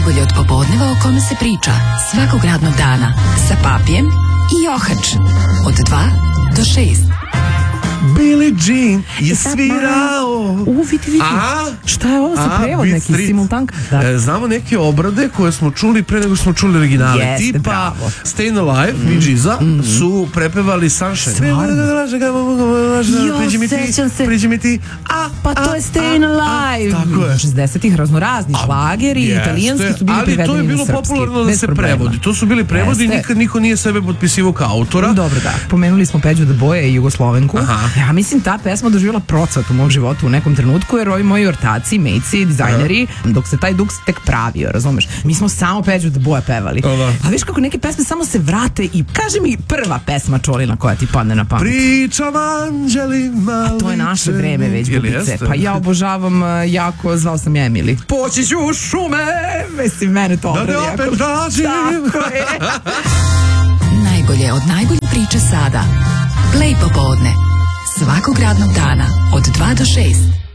Najbolje od popodneva o kome se priča svakog radnog dana sa Papijem i Johač od 2 do 6. Billie Jean je svirao. Vidi. Šta je ovo za prevod, neki simultank? Znamo neke obrade koje smo čuli pre nego smo čuli originale. Jeste, tipa bravo. Stayin' Alive, Bee Geesa su prepevali Sunshine. Sećam se. Priđi mi ti. Pa to je Stayin' Alive. Tako je. 60-ih raznorazni šlageri, italijanski su bili prevedeni na srpski. Ali to je bilo popularno da se prevodi. To su bili prevodi i nikad niko nije sebe potpisivao kao autora. Dobro, da. Pomenuli smo Peđu the Boya i Jugoslovenku. Ja mislim ta pesma doživjela procvat u mom životu u nekom trenutku, jer ovi moji ortaci, mejci, dizajneri, dok se taj duks tek pravio, razumeš? Mi smo samo Peđu the Boya pevali. A viš kako neke pesme samo se vrate i kaži mi prva pesma Čolina koja ti padne na pamet. Pričam anđelima. A to je naše vreme već, bubice. Pa ja obožavam jako, zvao sam je Emily. Poći ću u šume, mislim, mene to obradi. Da opet dažim. Tako je. Najbolje od najbolje priče sada. Play popodne. Svakog radnog dana od 2 do 6.